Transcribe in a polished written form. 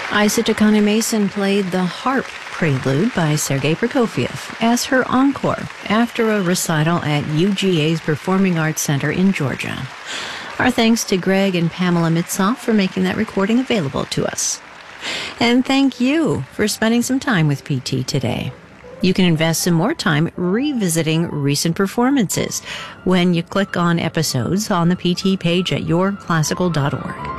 Isa Takane Mason played the harp prelude by Sergei Prokofiev as her encore after a recital at UGA's Performing Arts Center in Georgia. Our thanks to Greg and Pamela Mitsoff for making that recording available to us. And thank you for spending some time with PT today. You can invest some more time revisiting recent performances when you click on episodes on the PT page at yourclassical.org.